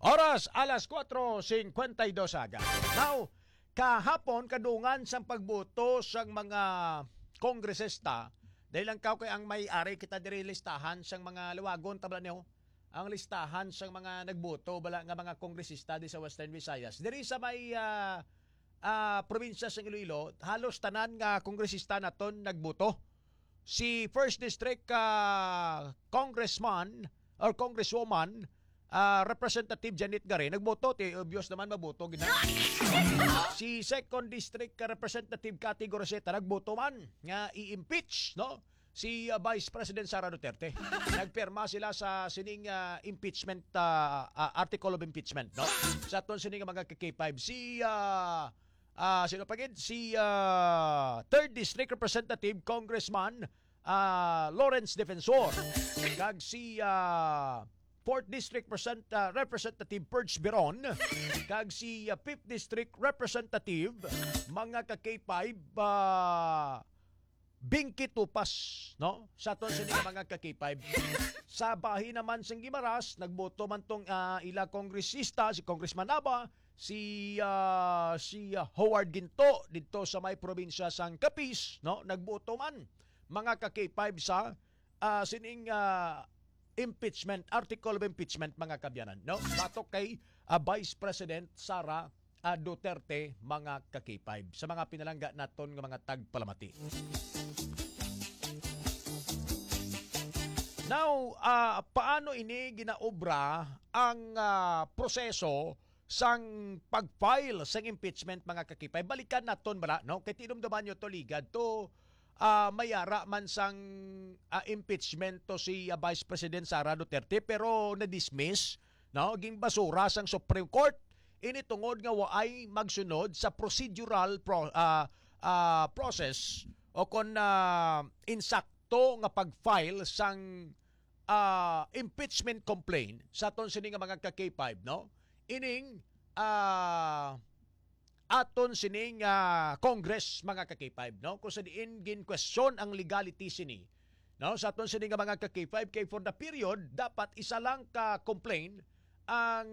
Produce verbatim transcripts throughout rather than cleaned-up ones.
Oras, alas kwatro singkwenta y dos aga. Now, kahapon kadungan sang pagboto sang mga kongresista dahil lang kao kay ang may-ari kita diri listahan sang mga luwagon tabla niyo ang listahan sang mga nagboto bala nga mga kongresista di sa Western Visayas. Diri sa may uh, uh, probinsya sang Iloilo, halos tanan nga kongresista naton nagboto. Si First District uh, Congressman or Congresswoman Uh, Representative Janet Gare nagboto, ti obvious naman maboto gina. Si Second District uh, Representative Cathy Goroseta nagboto man nga i-impeach no si uh, Vice President Sara Duterte. Nagpirma sila sa sining uh, impeachment uh, uh, article of impeachment no. Sa aton sining mga K five si uh, uh, sino pagid si uh, Third District Representative Congressman uh, Lawrence Defensor kag si uh, Fourth District Present, uh, Representative Purge Beron kag si uh, Fifth District Representative mga ka-K five uh, Binki Tupas no sa aton sini mga ka-K five sa bahin naman sang Gimaras nagboto man tong uh, ila kongresista si Congressman Aba si uh, si uh, Howard Ginto dito sa may probinsya sang Capiz no nagboto man mga ka-K five sa uh, sining uh, impeachment, article of impeachment mga kabyanan. No? Batok kay uh, Vice President Sara uh, Duterte mga ka-K five sa mga pinalangga naton ng mga tagpalamati. Now, uh, paano ini ginaobra ang uh, proseso sang pag-file sang impeachment mga ka-K five? Balikan naton bala, no? Kay tinumdaman nyo to ligad to Uh, mayara man sang uh, impeachment to si uh, Vice President Sara Duterte pero na-dismiss no ging basura sang Supreme Court ini tungod nga waay magsunod sa procedural pro, uh, uh, process o kon uh, insakto nga pag-file sang uh, impeachment complaint sa aton sini nga mga ka-K five no ining uh, aton sining uh, Congress mga ka-K five no kung sa diin gin question ang legality sini no sa aton sining mga ka-K five kay for the period dapat isa lang ka complaint ang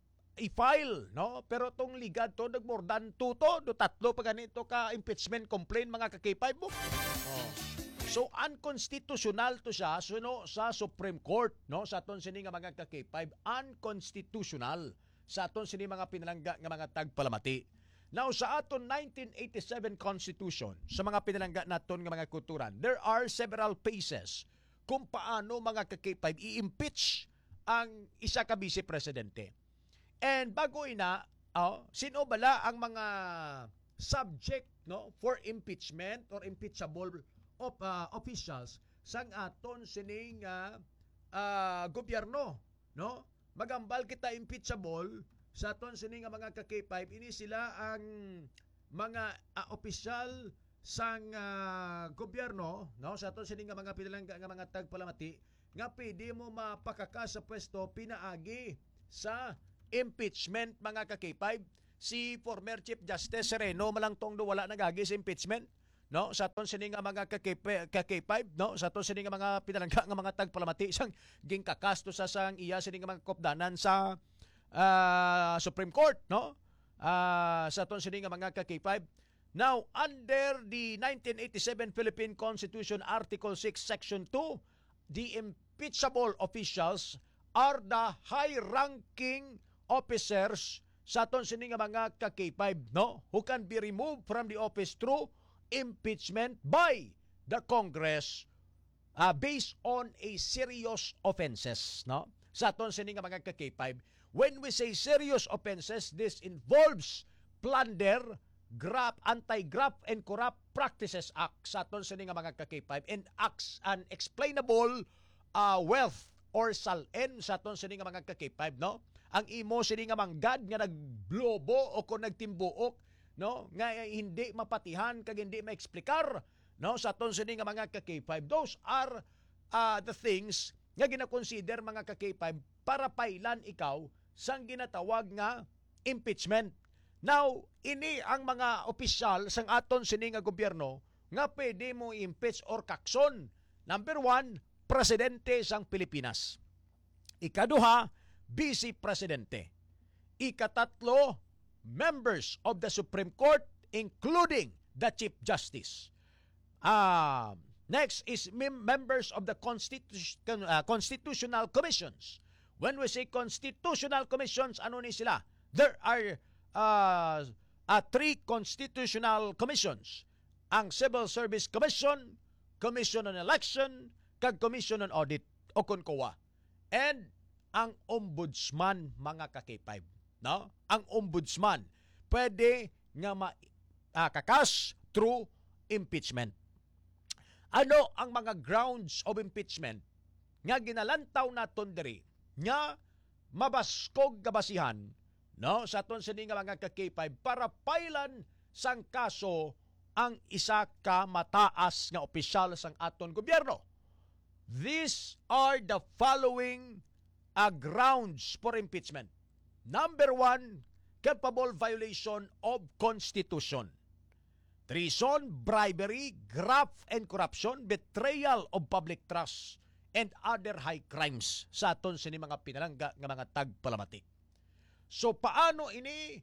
i-file no pero tong ligad to nag more than two to do tatlo pa ganito ka impeachment complaint mga ka-K five mo oh. So unconstitutional to siya suno sa Supreme Court no sa aton sining mga ka-K five unconstitutional sa aton sining mga pinalangga nga mga tagpalamati. Now, sa aton nineteen eighty-seven Constitution, sa mga pinalangga naton nga mga kulturan, there are several phases kung paano mga ka-K five i-impeach ang isa ka Vice Presidente. And bago ina, oh, sino bala ang mga subject no for impeachment or impeachable of, uh, officials sang aton sining uh, uh, gobyerno, no? Magambal kita impeachable sa aton sini nga mga ka-K five ini sila ang mga uh, opisyal sang uh, gobyerno no sa aton sini nga mga pinalangga nga mga tagpalamati nga pwede mo mapakaka sa pwesto pinaagi sa impeachment mga ka-K five. Si former Chief Justice Sereno malang tong do wala nagagi sa impeachment no sa aton sini nga mga ka-K five no sa aton sini nga mga pinalangga nga mga tagpalamati sang gingkakasto sa sang iya sini nga mga kopdanan sa Uh, Supreme Court, no? Uh, sa aton sini nga mga ka-K five. Now, under the nineteen eighty-seven Philippine Constitution Article six Section two, the impeachable officials are the high-ranking officers sa aton sini nga mga ka-K five, no? Who can be removed from the office through impeachment by the Congress uh, based on a serious offenses, no? Sa aton sini nga mga ka-K five. When we say serious offenses, this involves plunder, graft, Anti-Graft and Corrupt Practices Act sa aton sini nga mga ka-K five and acts unexplainable uh, wealth or salen sa aton sini nga mga ka-K five, no? Ang imo sini nga manggad nga nagblobo o kung nagtimbuok, no? Nga hindi mapatihan kag hindi maeksplikar, no? Sa aton sini nga mga ka-K five. Those are uh, the things nga gina-consider mga ka-K five para pailan ikaw sang ginatawag nga impeachment. Now, ini ang mga opisyal sang aton sini nga gobyerno nga pwede mo impeach or kakson. Number one, Presidente sang Pilipinas. Ikaduha, Vice Presidente. ikatatlo, members of the Supreme Court including the Chief Justice. Uh, next is mem- members of the Constitu- uh, Constitutional Commissions. When we say Constitutional Commissions, ano ni sila? There are uh, uh, three Constitutional Commissions. Ang Civil Service Commission, Commission on Election, kag Commission on Audit o C O N C O A. And ang Ombudsman, mga ka-K five. No? Ang Ombudsman pwede nga makakas uh, through impeachment. Ano ang mga grounds of impeachment nga ginalantaw naton diri nga mabaskog kabasihan, no, sa aton sini nga mga ka-K five para pailan sang kaso ang isa ka mataas nga opisyal sang aton gobyerno. These are the following uh, grounds for impeachment. Number one, culpable violation of Constitution. Treason, bribery, graft and corruption, betrayal of public trust, and other high crimes sa aton sini mga pinalangga nga mga tagpalamati. So paano ini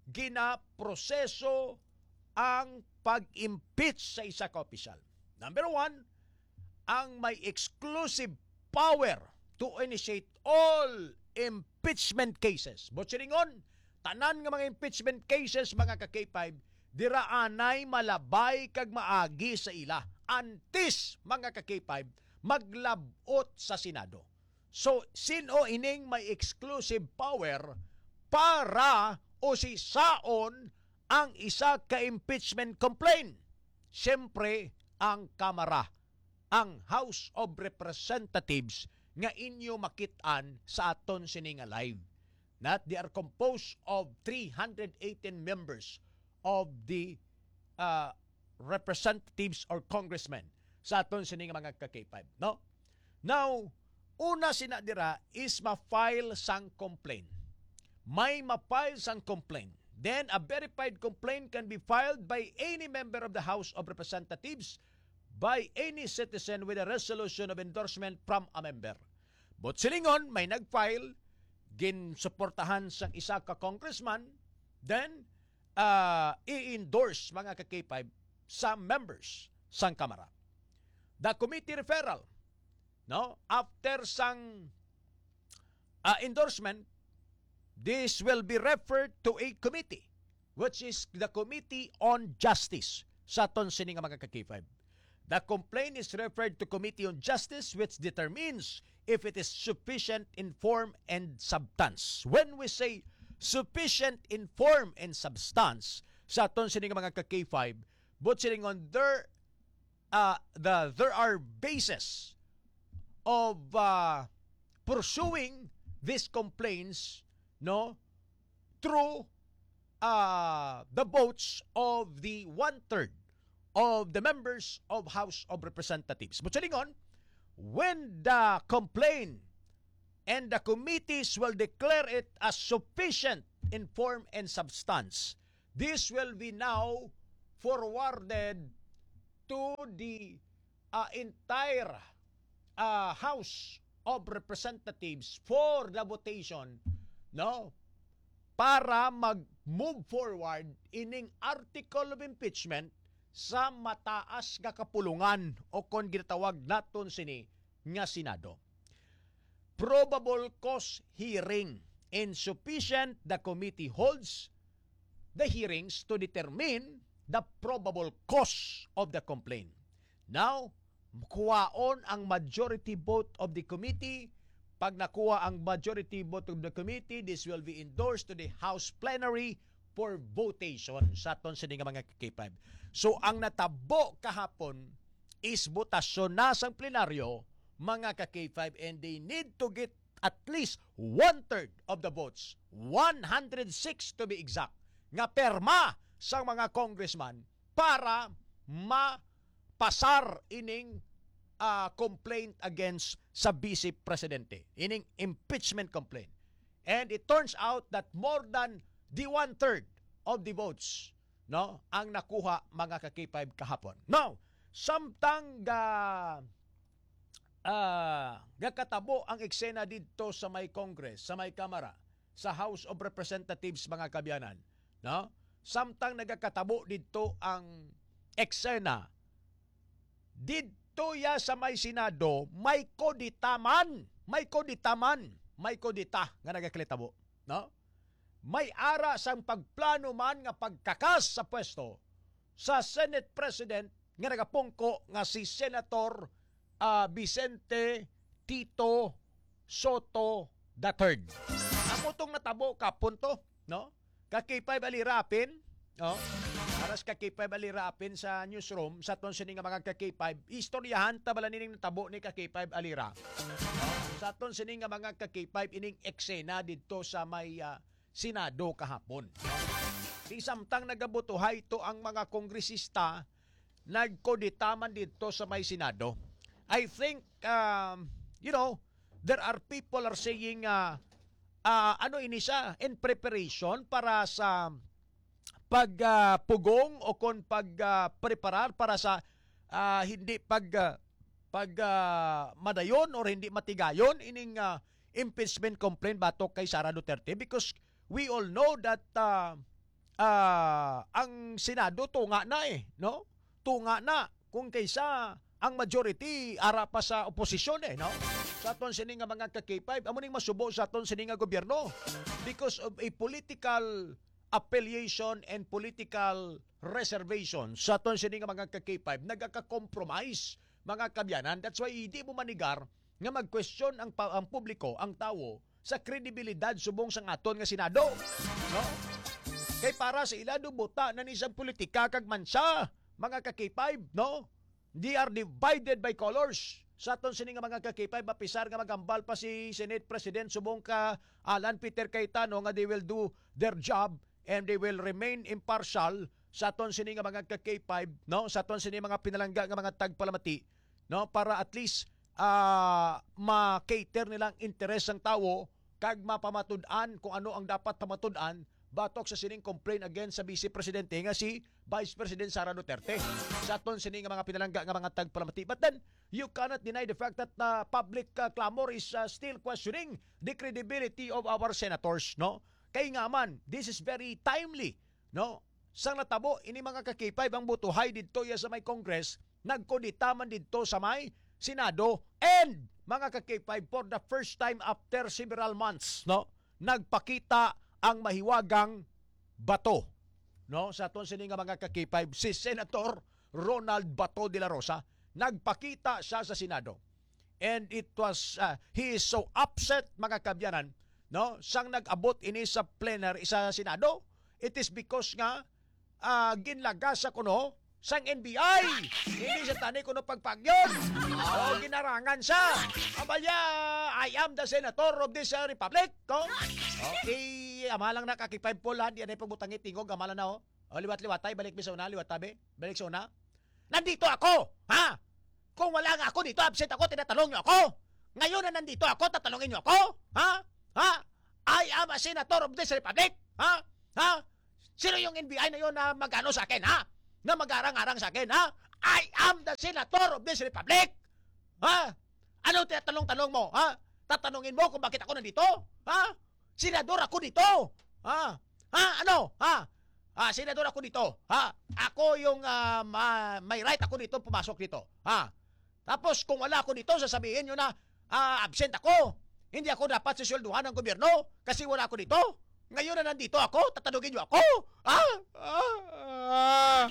ginaproseso ang pag-impeach sa isa ka opisyal? Number one, ang may exclusive power to initiate all impeachment cases. Botsiringon, tanan nga mga impeachment cases, mga ka-K five, diraanay malabay kag maagi sa ila. Antes, mga ka-K five, maglabot sa Senado. So, sino ining may exclusive power para o si saon ang isa ka-impeachment complaint? Siyempre, ang Kamara, ang House of Representatives nga inyo makitaan sa aton sininga live. Not they are composed of three hundred eighteen members of the uh, representatives or congressmen sa aton sininga mga ka-K five. No? Now, una sina dira is ma-file sang complaint. May ma-file sang complaint. Then, a verified complaint can be filed by any member of the House of Representatives by any citizen with a resolution of endorsement from a member. But silingon, may nag-file, ginsuportahan sang isa ka congressman, then, uh, i-endorse mga ka-K five sa members sang Kamara. The committee referral, no? After sang uh, endorsement, this will be referred to a committee, which is the Committee on Justice sa aton sini nga mga ka-K five. The complaint is referred to Committee on Justice, which determines if it is sufficient in form and substance. When we say sufficient in form and substance sa aton sini nga mga ka-K five, but silingon there uh, the there are bases of uh, pursuing these complaints, no, through uh, the votes of the one-third of the members of House of Representatives. But silingon, when the complaint and the committees will declare it as sufficient in form and substance, this will be now forwarded to the uh, entire uh, House of Representatives for the votation, no, para mag-move forward ining article of impeachment sa mataas nga kapulungan o kon ginatawag naton sini nga Senado. Probable cause hearing. Insufficient, the committee holds the hearings to determine the probable cause of the complaint. Now, kuwaon ang majority vote of the committee. Pag nakuha ang majority vote of the committee, this will be endorsed to the House plenary for votation sa aton sini nga mga K five. So, ang natabo kahapon is botasyon na sang plenaryo, mga ka-K five, and they need to get at least one-third of the votes, one hundred six to be exact, nga perma sa mga congressman para mapasar ining uh, complaint against sa Vice Presidente, ining impeachment complaint. And it turns out that more than the one-third of the votes, no, ang nakuha mga ka-K five kahapon. Now, samtang ga uh, gakatabo ang eksena dito sa may Congress, sa may Kamara, sa House of Representatives mga kabyanan, no? Samtang nagakatabo dito ang eksena dito ya sa may Senado, may koditaman, may koditaman, may kodita nga nagakalitabo, no? May ara sang pagplano man nga pagkakas sa pwesto sa Senate President nga nagapungko nga si Senator uh, Vicente Tito Soto the third. Amo tong natabo kapon to, no? Kakipay balirapin, no? Aras kakipay balirapin sa newsroom sa ton sini nga mga kakipay, istoryahan ta bala nining natabo ni kakipay alira. No? Sa ton sini nga mga kakipay ining eksena didto sa may uh, Senado kahapon. Di samtang nagabutuhay ito ang mga kongresista nagkoditaman dito sa may Senado. I think, um, you know, there are people are saying, uh, uh, ano ini siya, in preparation para sa pagpugong uh, o kung pagpreparar uh, para sa uh, hindi pag uh, pag uh, madayon or hindi matigayon ining uh, impeachment complaint batok kay Sara Duterte, because we all know that uh, uh, ang Senado tunga na eh, no? Tunga na kung kaysa ang majority ara pa sa oposisyon eh, no? Sa aton sini nga mga kakipay, amo ning masubo sa aton sini nga gobyerno because of a political affiliation and political reservation. Sa aton sini nga mga kakipay, nagaka-compromise mga kabyanan. That's why hindi mo manigar nga mag-question ang, ang publiko, ang tao, sa kredibilidad subong sa aton nga Senado, no? Kay para sa ilado buta na ni isang politika kag mansa, mga kakipay, no? They are divided by colors. Sa aton sini nga mga kakipay, mapisar nga magambal pa si Senate President subong ka Alan Peter Cayetano nga they will do their job and they will remain impartial. Sa aton sini nga mga kakipay, no? Sa aton sini mga pinalangga nga mga tagpalamati, no? Para at least uh, ma-cater nilang interes ng tao kag mapamatud-an kung ano ang dapat pamatud-an batok sa sining complaint against sa Vice Presidente nga si Vice President Sara Duterte. Sa aton sini nga mga pinalangga nga mga tagpalamati. But then, you cannot deny the fact that uh, public uh, clamor is uh, still questioning the credibility of our senators, no? Kay nga man, this is very timely, no? Sang natabo, ini mga kakipay bang butuhay didto ya sa may Congress, nagkoditaman didto sa may Senado, and mga kakipay, for the first time after several months, no, nagpakita ang mahiwagang bato, no, sa aton sini nga mga kakipay, si Senator Ronald Bato de la Rosa, nagpakita siya sa Senado. And it was, uh, he is so upset mga kabyanan, no, sang nag-abot ini sa plenary sa Senado, it is because nga, uh, ginlagas sa kuno, sang N B I. Hindi siya tani kuno pagpagyon. O ginarangan siya. Abalya, I am the senator of this uh, republic. Ko. Okay, amalang na kakipay po lahat. Yan ay pagbutangit tingog. Amalang na o. O liwat-liwatay. Balik mi sa una. Liwat tabi. Balik sa una. Nandito ako. Ha? Kung wala nga ako dito, absent ako, tinatanong niyo ako. Ngayon na nandito ako, tatanungin niyo ako. Ha? Ha? I am a senator of this republic. Ha? Ha? Sino yung N B I na yun na magano sa akin, ha? Na mag-arang-arang sa akin, ha? I am the senator of this republic. Ha? Ano tinatanong-tanong mo, ha? Tatanungin mo kung bakit ako nandito? Ha? Senador ako dito. Ha? Ha? Ano? Ha? Ah, senador ako dito. Ha? Ako yung uh, ma- may right ako dito pumasok dito. Ha? Tapos kung wala ako dito, sasabihin nyo na uh, absent ako. Hindi ako dapat sisulduhan ng gobyerno kasi wala ako dito. Ngayon na nandito ako, tatanungin nyo ako. Ah! Ah! Ah!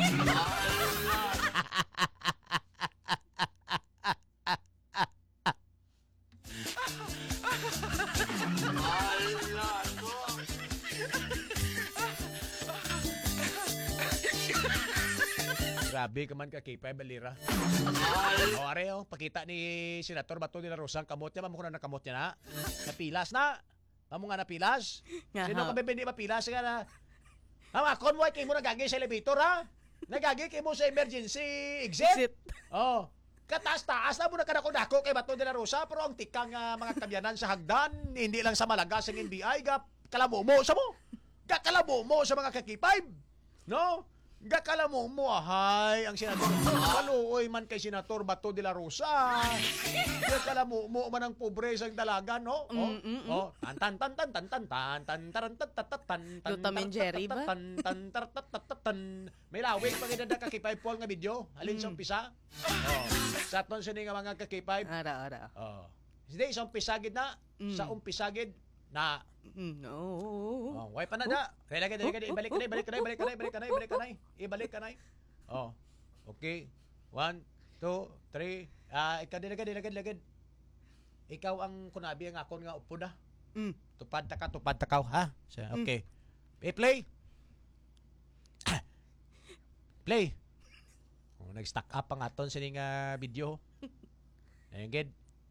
Grabe ka man ka, Kipay Balira. O, are, oh, pakita ni Senator Bato de la Rosa ang kamot niya. Mamukuna na kamot niya na. Napilas na. Mamu nga napilas. Sino ka hindi mapilas ka na? Ha, akon mo ay kayo mo nagagay sa elevator, ha? Nagagay kayo mo sa emergency exit. Exit. Oh. Kataas-taas na mo na kanako-dako kay Bato de la Rosa, pero ang tikang uh, mga kabyanan sa hagdan, hindi lang sa Malagas, ang N B I, gap kalabo mo sa mo. Kakalabo mo sa mga kakipay. No? Gakala mo mo ahay ang senador. Kaluoy man kay Senator Bato de la Rosa. Gakala mo mo man ang pobre sang dalaga no. Oh, Mm, mm, mm. oh, tan tan tan tan tan tan tan tan taran tan tan tan tan Luta men Jerry ba? tan tan tan tan tan. May lawig pag idada ka kay Paul nga video. Alin sa Mm. umpisa? Oh. Sa aton sini nga mga ka K five. Ara, ara. Oh. Hindi sa umpisa gid na. Mm. Sa umpisa gid na Mm, no. Oh, way pa na da. Kaya lagi, lagi, ibalik ka na, ibalik ka na, ibalik ka na, ibalik ka na, ibalik ka na, ibalik ka na. Oh, okay. One, two, three. Ah, ikaw din, lagad, lagad, lagad. Ikaw ang kunabi ang akon nga upo na. Mm. Tupad ta ka, tupad ta ka, ha? So, okay. Mm. Play. Play. Oh, nag-stack up ang aton sining uh, video. Ayun, gid.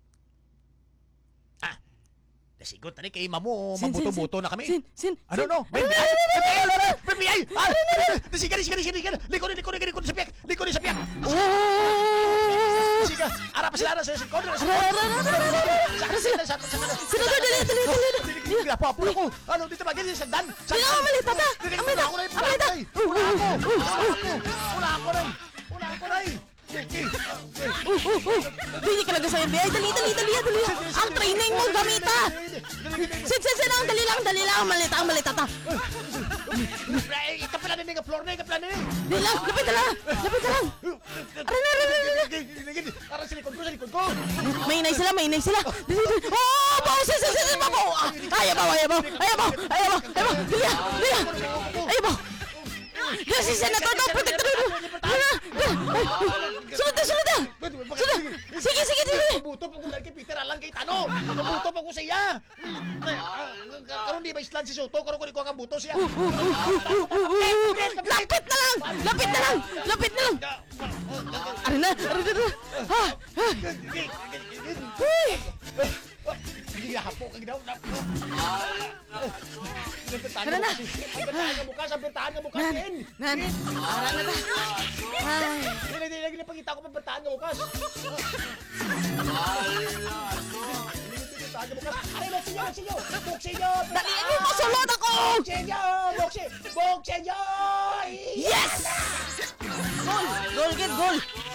Nasigot na rin kay mamo, Sin, sin, mabuto-buto na kami. Sin, sin, Ano sin. no? May F B I! F B I! F B I! Ah! Sige, sige, sige, sige. Likod, likod, likod sa piyak. Likod sa piyak. Oh! Sige, ara pa sila na sa likod. Ara, ara, ara, ara, ara. Sino, sino, sino? Senador, dali, dali, dali. Hindi na po, ako. Ano, dito ba? Ganyan, sagdan. Dali, ang malit, tata. Ang malit, Ako na yung ang malit. Una ako. Una ako na. Una ako na. Okay. Oh, oh, oh. Dili ka lang sa F B I. Dali, dali, dali, dali. Ang training mo gamita. Sin, sin, sin, ang dali lang, dali lang. Ang malit, ang malit, tata. Ikapilan na nga floor na, ikapilan na. Dali lang, lapit ka lang. Lapit ka lang. Aray, aray, aray, aray. Ara sa likod ko, sa likod ko. May inay sila, may inay sila. Dali, dali. Oh, bawa, sin, sin, sin, sin, bawa. Ayaw, bawa, ayaw, bawa. Ayaw, bawa, ayaw, bawa. Ayaw, bawa. Dali lang, dali lang. Ayaw, bawa. Kasi senator daw, protector daw. Sunod na, sunod na. Sunod. Sige, sige, sige. Mabuto pa ko lang kay Peter Alang kay Tano. Mabuto pa ko sa iya. Karon di ba islan si Soto? Karon ko di ko ang buto siya. Lapit na lang. Lapit na lang. Lapit na lang. Ari na, ari na. Ha, ha. Uy. Hindi hapo kag daw. Ano na? Ang betahan nga bukas, ang betahan nga bukas Nan, din. nan. Ara na ta. Ay. Hindi hindi lagi napakita ko ang betahan nga bukas. Ay, boksinyo, boksinyo. Boksinyo. Dali, ano mo sulod ako? Boksinyo, boksinyo. Boksinyo. Yes! Goal! Goal, get goal!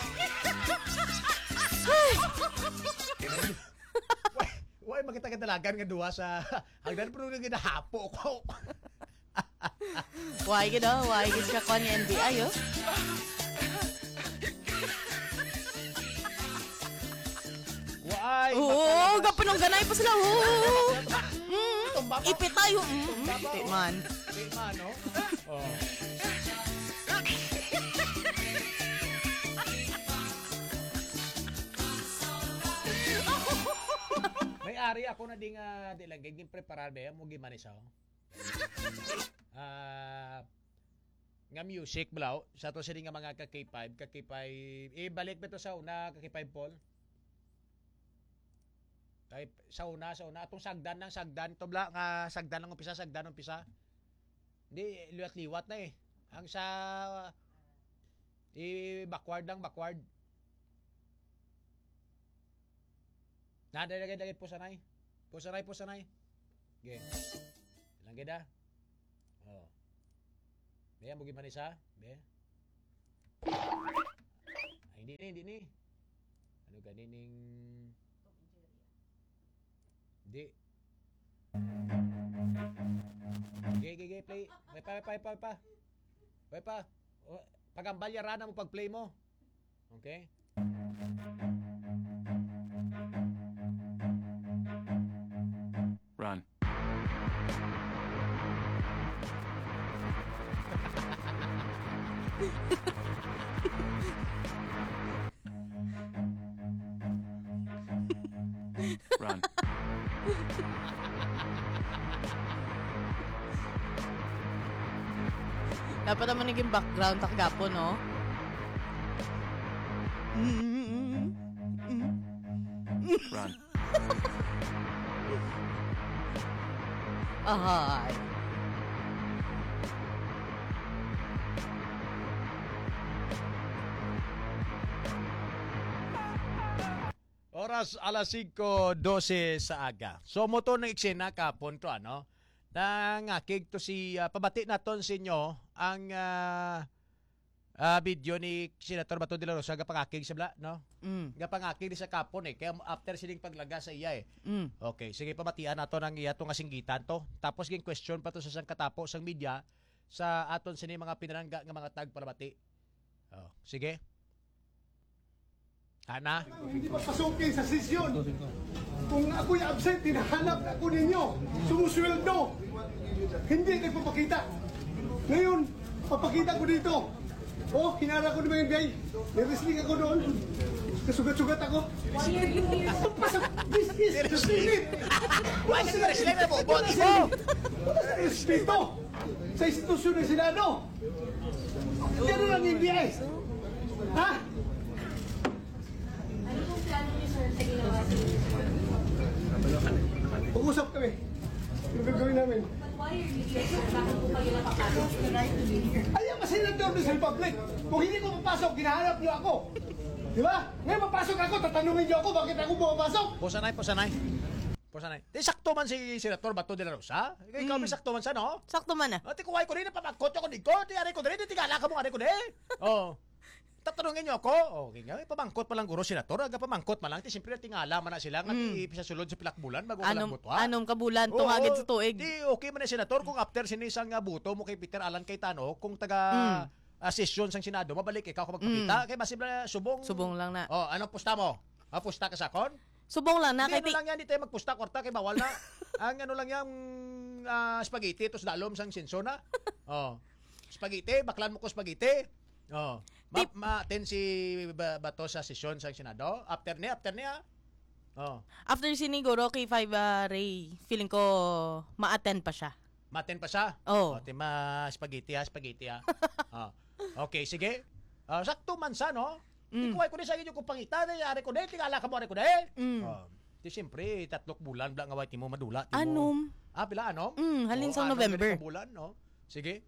Ay. Why makita ka dalagan nga duha sa hagdan pero nga ginahapo ko. Why gid oh? Why gid ka kon N B I oh? Why? Oo, gapanong ganay pa sila. Oo. Tumba pa. Ipit tayo. Mm, Ipit man. Di man, no? Oh. May ari ako na di nga di lang giging preparar ba mo gimanis ako. Ah nga music blaw sa to sini nga mga ka K five ka K five ibalik ba to sa una ka K five Paul. Kay sa una sa una atong sagdan ng sagdan to bla nga sagdan ng umpisa sagdan ng umpisa. Hindi liwat-liwat na eh. Ang sa i backward lang backward. Nada lagi lagi po sanay. Po sanay po sanay. Okay. Ilang gida? Oh. Be mo gimana isa? Be. Ay hindi ni, hindi ni. Ano ganining Di. Okay, okay, okay, play. May pa, pa, pa, pa. May pa. O, pagambalyaran mo pag-play mo. Okay? Run. Run. Dapat naman naging background takgapo, no? Run. Ahay. Oras alas singko dose sa aga. So mo to ng eksena kapon to ano. Nangakig to si uh, pabati naton sa inyo ang uh, ah, video ni Senator Bato de la Rosa gapangakig sa bla, no? Mm. Gapangakig di sa kapon eh. Kaya after sining paglaga sa iya eh. Mm. Okay, sige pamatian nato ng iya tong asinggitan to. Tapos ging question pa to sa sang katapo sang media sa aton sini mga pinarangga nga mga tagpalamati. Oh, sige. Ana? Hindi pa pasukin sa sesyon. Kung ako'y absent, hinahanap ako ninyo. Sumusweldo. Hindi nagpapakita. Ngayon, papakita ko dito. Oh, hinara ko ng mga N B I. Niresling ako doon. Nasugat-sugat ako. Pasok, this is the spirit. Why ka wrestling na bobot mo? Wala sa respeto sa institusyon ng Senado. Ganun ang N B I. Ha? Ano pong plano niyo, sir, sa ginawa sa Pag-usap kami. Yung gagawin namin. But why are you here, sir? Bakit po kayo napapasok? I am a senator of this republic. Kung hindi ko papasok, ginahanap niyo ako. Di ba? Ngayon papasok ako, tatanungin niyo ako bakit ako pumapasok. Pusanay, pusanay. Pusanay. Di sakto man si Senator Bato de la Rosa. Ikaw may sakto man sa no? Sakto man ah. Ati kuway ko rin, napapagkot ako dito. Di ari ko rin, di tigala ka mo, ari ko rin. Oh. Tatanungin niyo ako. Okay nga, may pamangkot pa lang guro senator. Aga pamangkot pa lang. Ti siyempre tingala man na sila. Nga ti sa sulod sa pilakbulan. Bago Anom, walang buto ha. anom kabulan, Oo, tungagid sa tuig. Di okay man na senator kung after sinisang nga buto mo kay Peter Alan Cayetano kung taga ah, sesyon sang Senado, mabalik ikaw kung magpakita. Kay masibla subong. Subong lang na. Oh, anong pusta mo? Ah, pusta ka sa kon? Subong lang na. Hindi, Kay ano lang yan, di tayo magpusta, kwarta, kay bawal na. Ang ano lang yan, ah, spaghetti, tos dalom sang sensona. Oh. Spaghetti, baklan mo ko spaghetti. Oh. Ma, Tip. ma ten si ba- Bato sa sesyon sang Senado. After niya, after niya. Oh. after siniguro kay five uh, Ray, feeling ko ma-attend pa siya. Maten pa siya. Oh. Oh, ma spaghetti ha, spaghetti ha. Oh. Okay, sige. Oh, sakto man sa, no? Mm. Ikuhay ko din sa inyo kung pangita, ari ko din, tingala ka mo, ari ko din. Mm. Oh. Di siyempre, tatlok bulan, bla nga wait mo madula. Ti mo. Anom. Ah, pila, anom? Mm, halin sa anom, November. ganito bulan, no? Sige.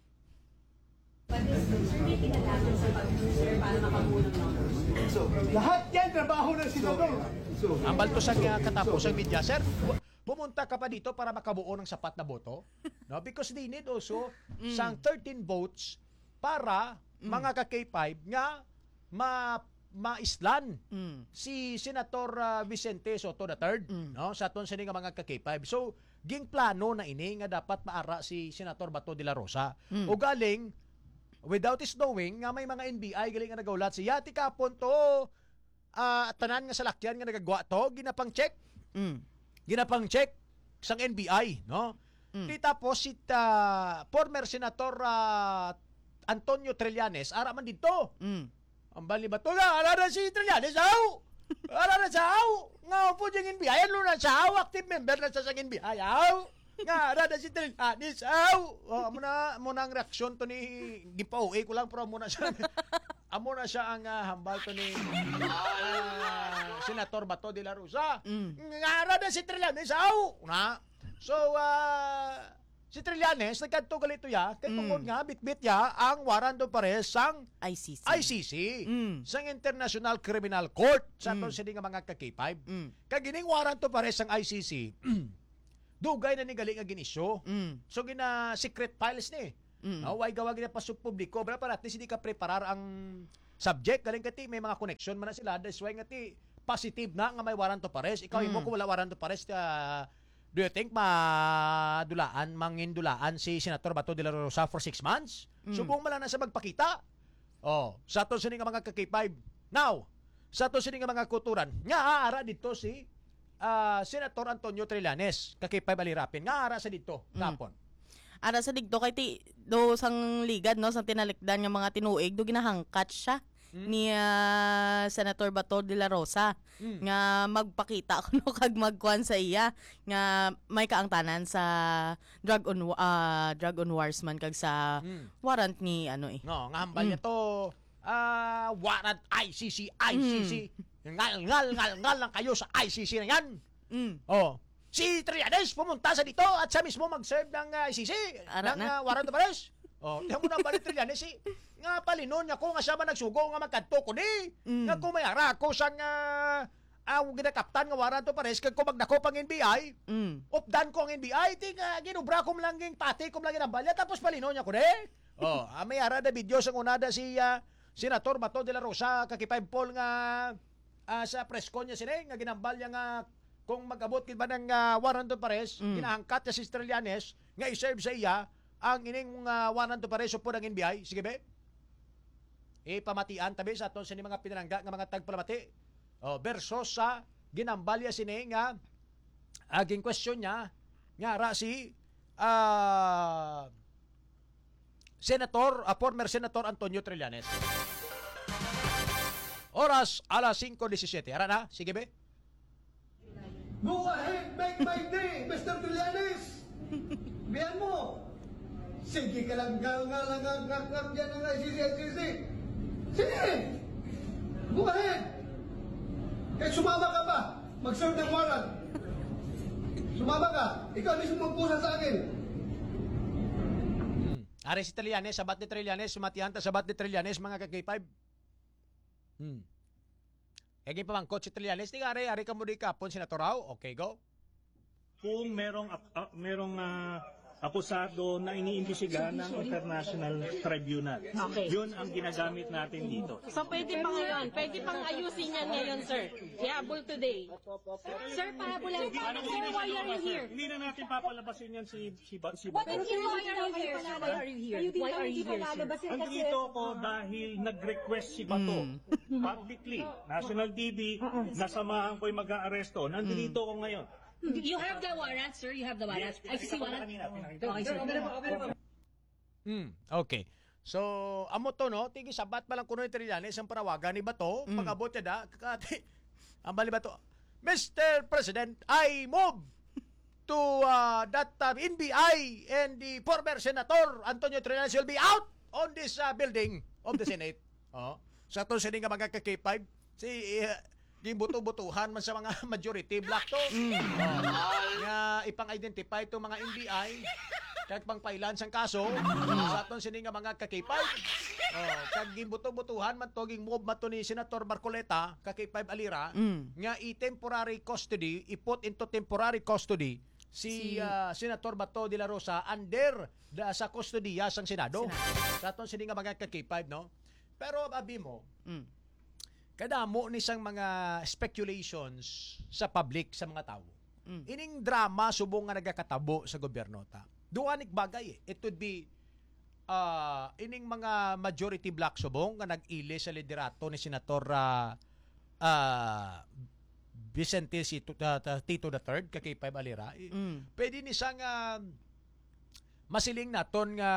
But is sir, may kinalaman sa pag-sir para makabulang ng Lahat yan, trabaho ng senador. Ang balto sa nga katapos ang media, sir, bu- bumunta ka pa dito para makabuo ng sapat na boto. No? Because they need also sang thirteen votes para mga ka-K five nga ma maislan Mm. si Senator uh, Vicente Soto the third, no, sa aton sini nga mga ka-K five. So ging plano na ini nga dapat maara si Senator Bato de la Rosa. O galing without his knowing nga may mga N B I galing nga nagaulat siya ti kapon to ah, tanan nga salakyan nga nagagawa to ginapang check, Mm. ginapang check sang N B I, no? Di tapos si ah, former Senator ah, Antonio Trillanes ara man dito. Mm. Ang bali ba to nga? Ala na si Trillanes, aw! Ala na sa aw! Nga po diyang N B I, ano na sa aw? Active member na sa sang N B I, aw! Nga, ala na si Trillanes, aw! O, amo na, amo na ang reaksyon to ni Gipauwi ko lang, pero amo na siya. Amo na siya ang ah, hambal to ni ah, Senator Bato de la Rosa. Mm. Nga, ala na si Trillanes, aw! Na. So, ah, si Trillanes, nagkanto galito ya, kay tungod nga, bitbit ya, ang warrant of arrest sang I C C. I C C Mm. sang International Criminal Court sa aton sini nga mga ka-K five. Mm. Kagining warrant to pares sang I C C. Dugay na ni gali nga ginisyo. Mm. So gina secret files ni. Mm. No, way gawag na pa sa publiko, bala para at least hindi ka preparar ang subject galing kati may mga connection man na sila. That's why nga ti positive na nga may warrant to pares. Ikaw Mm. imo kung wala warrant to pares uh, do you think madulaan, mangindulaan si Senator Bato de la Rosa for six months? Mm. Subong man lang na sa magpakita. Oh, sa aton sini nga mga ka-K five. Now, sa aton sini nga mga kuturan, nga aara dito si ah, Senator Antonio Trillanes, ka-K five alirapin. Nga ara sa dito, kapon. Ara sa digdo kay ti do sang ligad no sang tinalikdan nga mga tinuig do ginahangkat siya ni ah, Senator Bato de la Rosa nga magpakita kuno kag magkuan sa iya nga may kaangtanan sa drug on ah, drug on wars man kag sa Mm. warrant ni ano eh. No, nga hambal niya to ah, warrant I C C, I C C. Ngal, ngal, ngal, ngal lang kayo sa I C C na yan. Mm. Oh, si Trillanes pumunta sa dito at siya mismo mag-serve ng uh, I C C, Ara ng na. uh, warrant of arrest. Oh, tiyan mo na ba ni Trillanes si nga palinon niya ko nga siya man nagsugo nga magkadto ko ni. Mm. Nga kumayara ko sang uh, ang ginakaptan nga warrant of arrest kag ko magdako pang N B I. Mm. Updan ko ang N B I, ti nga ginubra ko lang ging pati ko lang ginambalya tapos palinon niya ko ni. Oh, ah, may ara na video sa unada si ah, Senator Bato de la Rosa kakipay Paul nga ah, sa press con niya sila nga ginambal niya nga kung mag-abot kid ba ng uh, warrant of arrest, Mm. ginahangkat niya si Trillanes nga i-serve sa iya ang ining uh, warrant of arrest po ng N B I. Sige be. Ipamatian tabi sa aton sa ni mga pinalangga nga mga tagpalamati. Oh, versus sa ginambal niya sini nga aging question niya nga ra si ah Senator, uh, former Senator Antonio Trillanes. Oras alas cinco diecisiete. Ara na, sige be. Go ahead, make my day, Mister Trillanes! Biyan mo! Sige ka lang, nga nga lang, nga nga nga yan ang I C C, I C C! Sige! Go ahead! Kahit sumama ka pa, mag-serve ng warrant. Sumama ka, ikaw mismo magpusa sa akin. Are si Trillanes, sabat ni Trillanes, sumatihan ta sabat ni Trillanes, mga ka-K five. Hmm. Kaya pamangkot si Trillanes, di are, are ka mo di kapon, Senator Rao. Okay, go. Kung merong ap- ah, merong ah, akusado na iniimbestigahan ng International Tribunal. Okay. Yun ang ginagamit natin dito. So pwede pa ngayon, pwede pang ayusin yan ngayon, sir. Ihabol today. Sir, pahabulan pa. Sir, why are you here? Hindi na natin papalabasin yan si si, ba- si What Bato. if you why are you here? Why are you here? Why are you here, sir? Andito ako dahil nag-request si Bato publicly. National T V, nasamahan ko'y mag-aaresto. Nandito ako ngayon. You have the warrant, sir. You have the warrant. I C C warrant. Okay, sir. Hmm, okay. So, amo to no, tigi sabat pa lang kuno ni Trillanes ang parawagan ni Bato, Mm. pag-abot niya da, kakati, ang bali Bato, Mister President, I move to uh, that uh, N B I and the former Senator Antonio Trillanes will be out on this uh, building of the Senate. Oh. Sa to sini nga mga ka-K five, si uh, di buto-butuhan man sa mga majority black to. Oh. Nga ipang-identify to mga N B I kag pangpailan sang kaso sa aton sini nga mga ka-K five. Oh, kag gimbuto-butuhan man to ging move man to ni Senator Marcoleta ka-K five Alira Mm. nga i-temporary custody, i-put into temporary custody si, Si- ah, Senator Bato de la Rosa under the, sa kustodiya sang Senado. Sa aton sini nga mga ka-K five, no? Pero abi mo, Mm. kadamo ni sang mga speculations sa public, sa mga tao. Mm. Ining drama subong nga nagakatabo sa gobyerno ta. Duanik bagay eh. It would be uh, ining mga majority black subong nga nag-ili sa liderato ni Senator uh, uh, Vicente si uh, Tito the Third, ka K five Alira. Eh, Mm. Pwede ni sang uh, masiling naton nga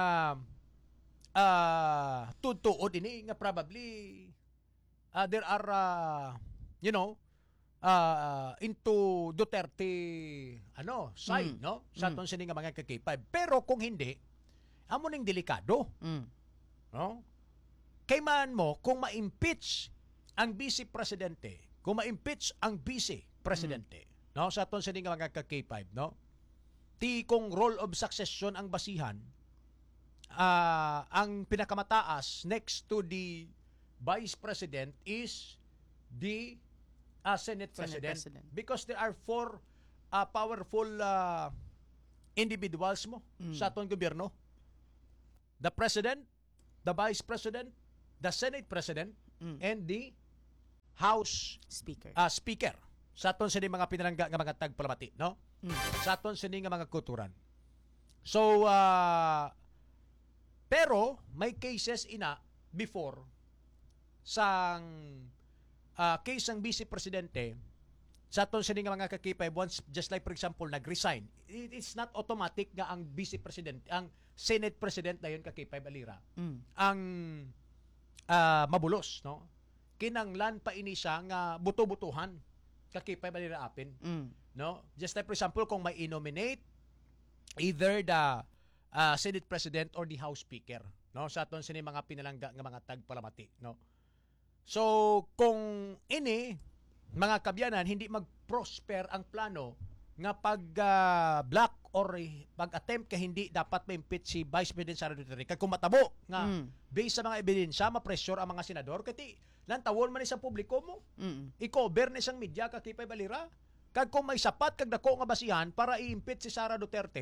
uh, tutuod ini nga probably uh, there are uh, you know uh, into Duterte ano side Mm. no sa aton sini nga mga ka-K five, pero kung hindi amo ning delikado Mm. no kay man mo kung ma-impeach ang vice presidente, kung ma-impeach ang vice presidente no sa aton sini nga mga ka-K five, no ti kung role of succession ang basihan, ah, ang pinakamataas next to the vice president is the ah, Senate, Senate president. President. Because there are four ah, powerful ah, individuals mo Mm. sa atong gobyerno. The president, the vice president, the Senate president, Mm. and the House Speaker. ah, speaker sa aton sini mga pinalangga nga mga tagpalamati, no? Mm. Sa aton sini nga mga kuturan. So ah, pero may cases ina before sang ah, case ng vice presidente sa aton sini nga mga ka-K five, once just like for example nag-resign, it- it's not automatic nga ang vice president, ang Senate president dayon ka-K five Alira Mm. ang ah, mabulos, no? Kinanglan pa ini siya nga buto-butuhan ka-K five Alira apin, Mm. no? Just like for example kung may i-nominate either the uh, Senate President or the House Speaker, no? Sa aton sini mga pinalangga nga mga tagpalamati, no? So kung ini mga kabyanan hindi mag-prosper ang plano nga pag ah, block or eh, pag-attempt ka hindi dapat ma-impeach si Vice President Sara Duterte kag kung matabo nga Mm. based sa mga ebidensya ma-pressure ang mga senador kati lantawon man ni sa publiko mo Mm. i-cover ni isang media ka Kipay Balira kag kung may sapat kag dako nga basihan para i-impeach si Sara Duterte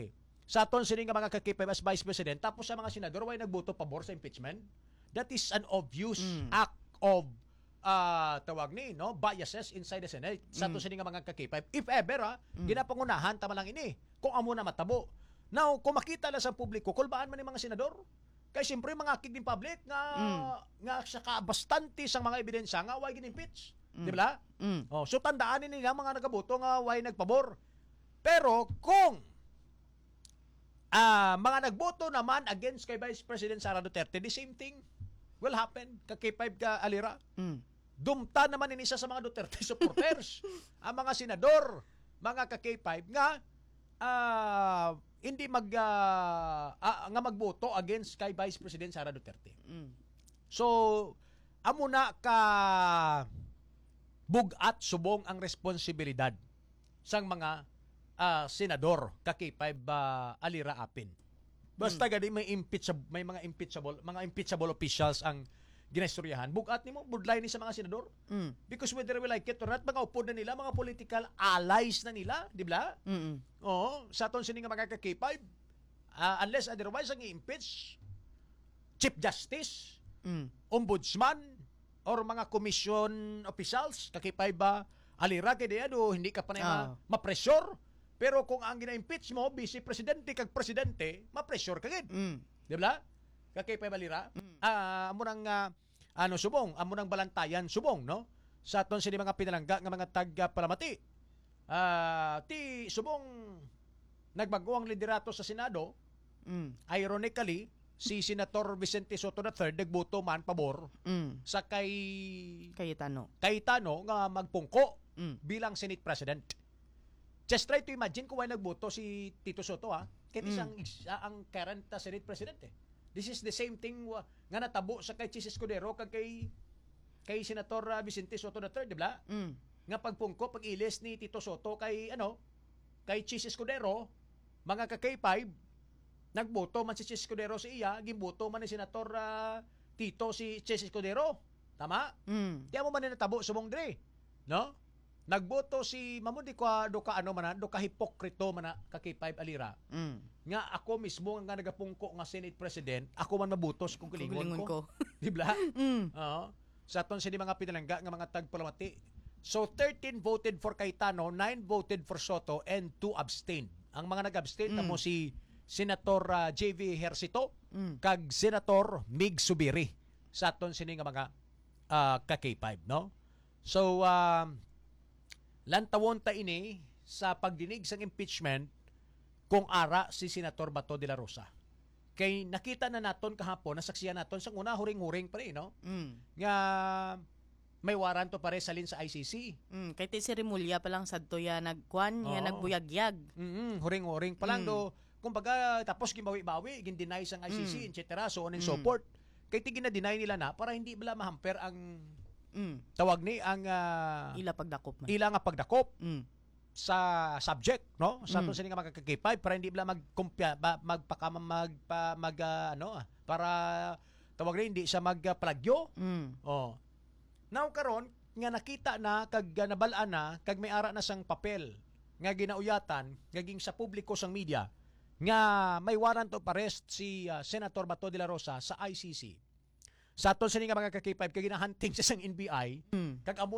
sa aton sini nga mga kakipay as Vice President tapos sa mga senador way nagboto pabor sa impeachment. That is an obvious Mm. act of uh, tawag ni no biases inside the Senate sa aton sini nga mga kakipay. If ever ha, ginapangunahan tama lang ini kung amo na matabo. Now, kung makita lang sa publiko, kulbaan man ni mga senador. Kaya siyempre mga akig din public nga nga sa bastante sang mga ebidensya nga way gin-impeach. Di ba? Mm. Oh, so tandaan nila mga nagaboto nga way nagpabor. Pero kung ah mga nagboto naman against kay Vice President Sara Duterte, the same thing will happen kay five ka alira. Mm. Dumta naman ini isa sa mga Duterte supporters, ang mga senador, mga ka-K five nga ah hindi mag ah, ah, nga magboto against kay Vice President Sara Duterte. Mm. So amo na ka bugat subong ang responsibilidad sang mga ah, senador ka K five ah, alira apin. Basta gadi may impeachable may mga impeachable mga impeachable officials ang ginistoryahan. Bugat nimo budlay ni sa mga senador. Mm. Because whether we like it or not, mga upod na nila, mga political allies na nila, di ba? Mm. Oo, sa aton sini nga mga ka-K five, ah, unless otherwise ang i-impeach, Chief Justice, Mm. Ombudsman, or mga commission officials, ka-K five ba, alira kay diyan, o hindi ka pa na Ah. ma- ma-pressure. Pero kung ang gina-impeach mo, vice presidente kag presidente, ma-pressure ka gid. Mm. Di ba? Kakay pa balira. Ah, amo nang ah, ano subong, amo nang balantayan subong, no? Sa aton sini mga pinalangga nga mga taga palamati. Ah, ti subong nagbago ang liderato sa Senado. Mm. Ironically, si Senator Vicente Soto the third nagboto man pabor Mm. sa kay Cayetano. Cayetano nga magpungko Mm. bilang Senate President. Just try to imagine kung why nagboto si Tito Soto ha. Kaya Mm. isang isa ang current uh, Senate President eh. This is the same thing uh, nga natabo sa kay Chis Escudero kag kay kay Senator uh, Vicente Soto the third, di ba? Mm. Nga pagpungko pag-ilis ni Tito Soto kay ano, kay Chis Escudero, mga ka K five nagboto man si Chis Escudero si iya, gimboto man ni Senator uh, Tito si Chis Escudero. Tama? Mm. Di mo man na natabo sumong dire, no? Nagboto si mamudi ko do ka ano man do ka hipokrito man na ka K five alira. Mm. Nga ako mismo nga nagapungko nga Senate President, ako man mabutos kung kilingon Kulingon ko. ko. Di ba? Mm. Oo. Sa aton sini mga pinalangga nga mga tagpalamati. So thirteen voted for Cayetano, nine voted for Soto and two abstained. Ang mga nag-abstain Mm. tamo si Senator uh, J V Ejercito Mm. kag Senator Mig Subiri sa aton sini nga mga uh, ka K five, no? So um lantawon ta ini sa pagdinig sang impeachment kung ara si Senator Bato de la Rosa. Kay nakita na naton kahapon, nasaksiyan naton sa una huring-huring pa rin, no? Mm. Nga may waranto pare salin sa I C C. Mm. Kay ti si Rimulya pa lang sadto ya nagkwan, ya Oo. nagbuyagyag. Mm huring-huring pa lang Mm. do. Kumbaga tapos gibawi-bawi, gin-deny sang I C C, Mm. et cetera. So on and Mm. so forth. Kay ti gina-deny nila na para hindi bala mahamper ang Mm. tawag ni ang ah, Ila pagdakop man. ila nga pagdakop Mm. sa subject, no? Sa Mm. mm. sini nga mga K five para hindi bala magkumpya ba, magpaka magpa mag ah, ano ah, para tawag ni hindi siya magplagyo. Mm. Oh. Now karon nga nakita na kag ah, nabalaan na kag may ara na sang papel nga ginauyatan ngaging sa publiko sang media nga may warrant of arrest si ah, Senator Bato de la Rosa sa I C C. Sa aton sini nga mga ka K five kag ginahunting sa sang N B I Mm. kag amo